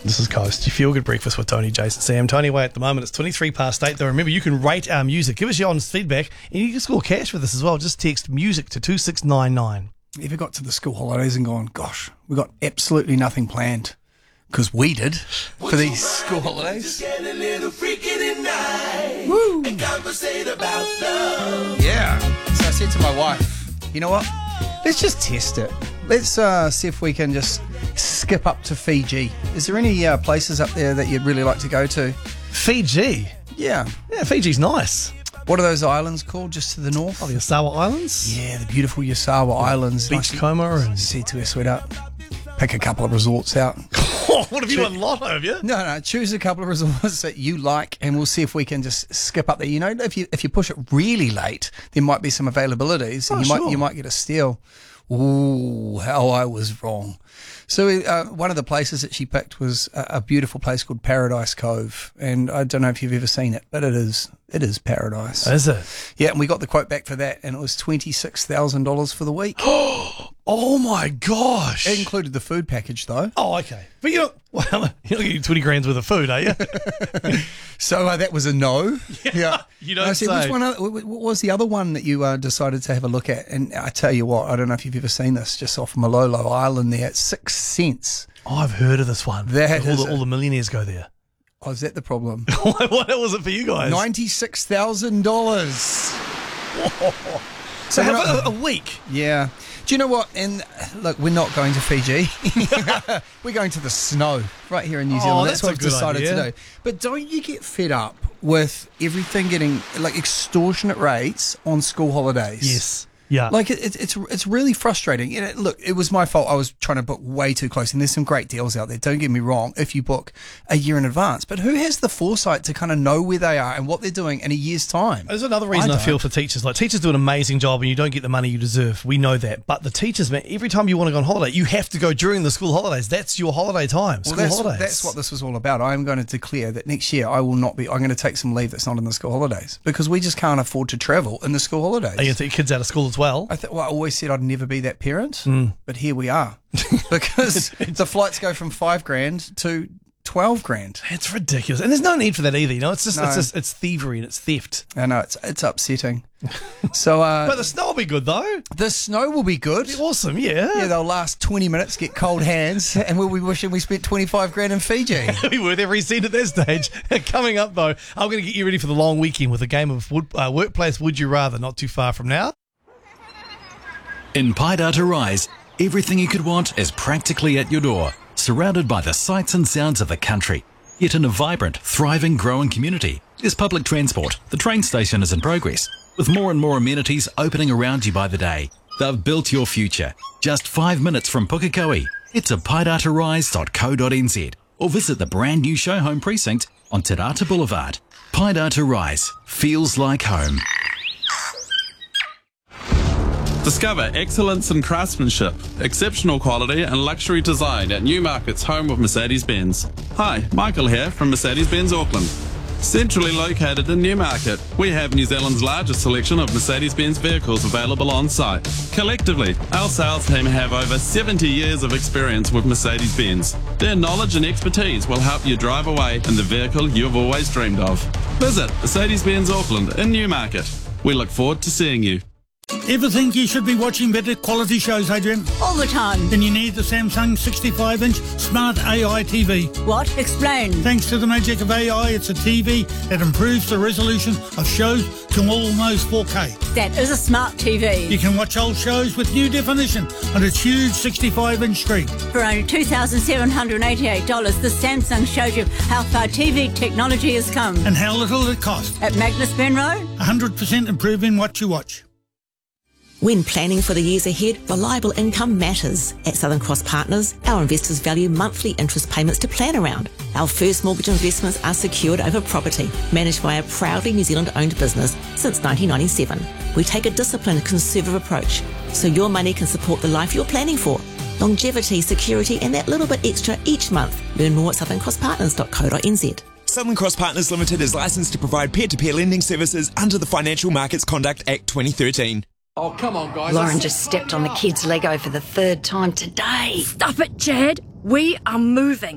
This is Coast. You feel good breakfast with Tony, Jason, Sam. Tony away at the moment. It's 23 past 8. Though remember, you can rate our music. Give us your honest feedback, and you can score cash with this as well. Just text music to 2699. Ever got to the school holidays and gone, gosh, we got absolutely nothing planned? Because we did for these school holidays. Get a little freaky tonight. Woo! And conversate about love. Yeah. So I said to my wife, you know what? Let's just test it. Let's see if we can just skip up to Fiji. Is there any places up there that you'd really like to go to? Fiji? Yeah. Yeah, Fiji's nice. What are those islands called just to the north? Oh, the Osawa Islands? Yeah, the beautiful Yasawa Islands. Beachcomber and... See to a sweat up. Pick a couple of resorts out. Oh, what have you won lotto, have you? No, choose a couple of resorts that you like and we'll see if we can just skip up there. You know, if you push it really late, there might be some availabilities and you might get a steal. Ooh, how I was wrong. So one of the places that she picked was a beautiful place called Paradise Cove, and I don't know if you've ever seen it, but it is paradise. Is it? Yeah, and we got the quote back for that, and it was $26,000 for the week. Oh my gosh! It included the food package, though. Oh, okay. But you're not getting 20 grand's worth of food, are you? So that was a no. Yeah. You don't I said, say. which one? What was the other one that you decided to have a look at? And I tell you what, I don't know if you've ever seen this, just off Malolo Island there, it's 6 cents. Oh, I've heard of this one. That is all the millionaires go there. Oh, is that the problem? What was it for you guys? $96,000. So how a week? Yeah. Do you know what? And look, we're not going to Fiji. We're going to the snow right here in New Zealand. That's what we've decided to do. But don't you get fed up with everything getting like extortionate rates on school holidays? Yes. Yeah. Like it's really frustrating. Look, it was my fault. I was trying to book way too close, and there's some great deals out there. Don't get me wrong. If you book a year in advance, but who has the foresight to kind of know where they are and what they're doing in a year's time? There's another reason I feel for teachers. Like teachers do an amazing job, and you don't get the money you deserve. We know that. But the teachers, man, every time you want to go on holiday, you have to go during the school holidays. That's your holiday time. Holidays. That's what this was all about. I am going to declare that next year I will not be. I'm going to take some leave that's not in the school holidays because we just can't afford to travel in the school holidays. Are you going to take your kids out of school as well? I always said I'd never be that parent, but here we are because the flights go from $5,000 to $12,000. It's ridiculous, and there's no need for that either. You know, it's just thievery and it's theft. I know it's upsetting. So, but the snow will be good though. The snow will be good. It'll be awesome, yeah. Yeah, they'll last 20 minutes, get cold hands, and we'll be wishing we spent $25,000 in Fiji. It'll be worth every cent at that stage. Coming up though, I'm going to get you ready for the long weekend with a game of workplace Would You Rather. Not too far from now. In Paidata Rise, everything you could want is practically at your door, surrounded by the sights and sounds of the country. Yet in a vibrant, thriving, growing community, there's public transport. The train station is in progress, with more and more amenities opening around you by the day. They've built your future. Just 5 minutes from Pukekohe. Head to paidatarise.co.nz or visit the brand new show home precinct on Te Rata Boulevard. Paidata Rise feels like home. Discover excellence in craftsmanship, exceptional quality and luxury design at Newmarket's home of Mercedes-Benz. Hi, Michael here from Mercedes-Benz Auckland. Centrally located in Newmarket, we have New Zealand's largest selection of Mercedes-Benz vehicles available on site. Collectively, our sales team have over 70 years of experience with Mercedes-Benz. Their knowledge and expertise will help you drive away in the vehicle you've always dreamed of. Visit Mercedes-Benz Auckland in Newmarket. We look forward to seeing you. Ever think you should be watching better quality shows, Adrian? All the time. Then you need the Samsung 65-inch Smart AI TV. What? Explain. Thanks to the magic of AI, it's a TV that improves the resolution of shows to almost 4K. That is a smart TV. You can watch old shows with new definition on its huge 65-inch screen. For only $2,788, the Samsung shows you how far TV technology has come. And how little it costs. At Magnus Ben Road? 100% improving what you watch. When planning for the years ahead, reliable income matters. At Southern Cross Partners, our investors value monthly interest payments to plan around. Our first mortgage investments are secured over property, managed by a proudly New Zealand-owned business since 1997. We take a disciplined, conservative approach, so your money can support the life you're planning for. Longevity, security, and that little bit extra each month. Learn more at southerncrosspartners.co.nz. Southern Cross Partners Limited is licensed to provide peer-to-peer lending services under the Financial Markets Conduct Act 2013. Oh, come on, guys. Lauren just stepped on the kid's Lego for the third time today. Stop it, Chad. We are moving.